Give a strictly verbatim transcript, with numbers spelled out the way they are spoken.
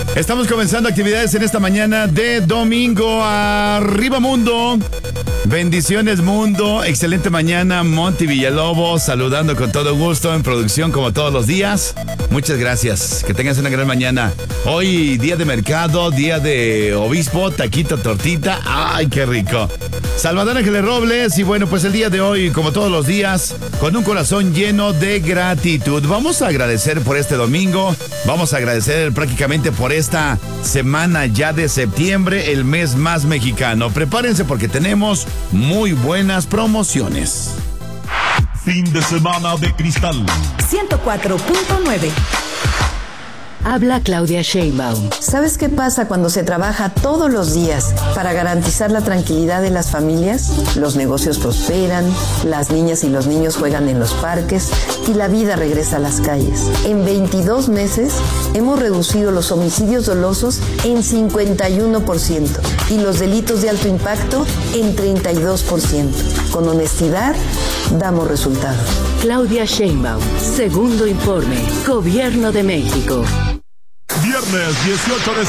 Estamos comenzando actividades en esta mañana de domingo. Arriba mundo. Bendiciones mundo. Excelente mañana. Monty Villalobos saludando con todo gusto en producción como todos los días. Muchas gracias. Que tengas una gran mañana. Hoy día de mercado, día de obispo, taquito, tortita. ¡Ay, qué rico! Salvador Ángeles Robles. Y bueno, pues el día de hoy, como todos los días, con un corazón lleno de gratitud. Vamos a agradecer por este domingo. Vamos a agradecer prácticamente por esta semana ya de septiembre, el mes más mexicano. Prepárense porque tenemos muy buenas promociones. Fin de semana de cristal. ciento cuatro punto nueve. Habla Claudia Sheinbaum. ¿Sabes qué pasa cuando se trabaja todos los días para garantizar la tranquilidad de las familias? Los negocios prosperan, las niñas y los niños juegan en los parques y la vida regresa a las calles. En veintidós meses hemos reducido los homicidios dolosos en cincuenta y uno por ciento y los delitos de alto impacto en treinta y dos por ciento. Con honestidad, damos resultados. Claudia Sheinbaum, segundo informe, Gobierno de México. Viernes dieciocho de